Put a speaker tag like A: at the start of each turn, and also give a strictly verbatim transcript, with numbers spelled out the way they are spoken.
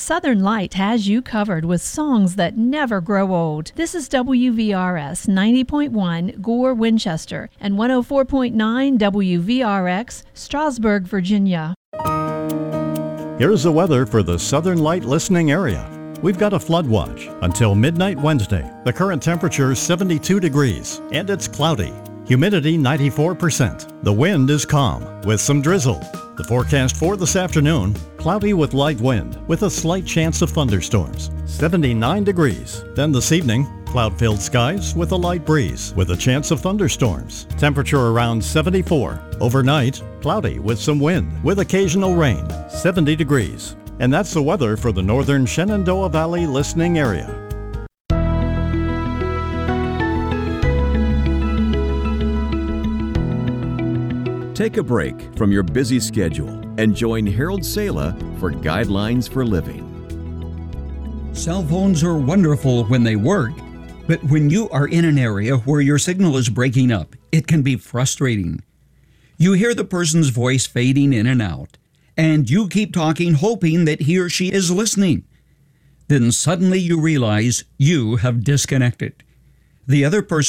A: Southern Light has you covered with songs that never grow old. This is W V R S ninety point one Gore, Winchester, and one oh four point nine W V R X, Strasburg, Virginia.
B: Here's the weather for the Southern Light listening area. We've got a flood watch until midnight Wednesday. The current temperature is seventy-two degrees, and it's cloudy. Humidity ninety-four percent. The wind is calm with some drizzle. The forecast for this afternoon, cloudy with light wind with a slight chance of thunderstorms. seventy-nine degrees. Then this evening, cloud-filled skies with a light breeze with a chance of thunderstorms. Temperature around seventy-four. Overnight, cloudy with some wind with occasional rain. seventy degrees. And that's the weather for the northern Shenandoah Valley listening area.
C: Take a break from your busy schedule and join Harold Sala for Guidelines for Living.
D: Cell phones are wonderful when they work, but when you are in an area where your signal is breaking up, it can be frustrating. You hear the person's voice fading in and out, and you keep talking hoping that he or she is listening. Then suddenly you realize you have disconnected. The other person